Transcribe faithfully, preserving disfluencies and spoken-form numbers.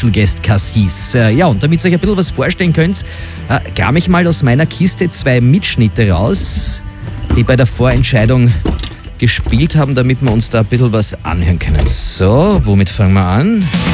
Special Guest Cassis. Äh, ja, und damit ihr euch ein bisschen was vorstellen könnt, äh, kram ich mal aus meiner Kiste zwei Mitschnitte raus, die bei der Vorentscheidung gespielt haben, damit wir uns da ein bisschen was anhören können. So, womit fangen wir an?